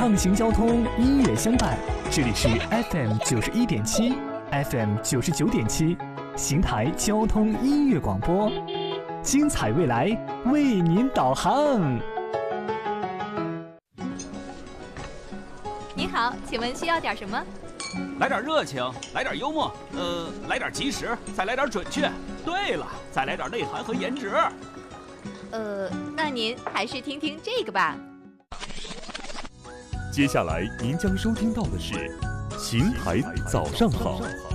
畅行交通，音乐相伴。这里是 FM91.7 FM99.7 邢台交通音乐广播，精彩未来为您导航。 你好，请问需要点什么？ 来点热情，来点幽默，来点及时，再来点准确。对了，再来点内涵和颜值。 那您还是听听这个吧。 接下来您将收听到的是《邢台早上好》。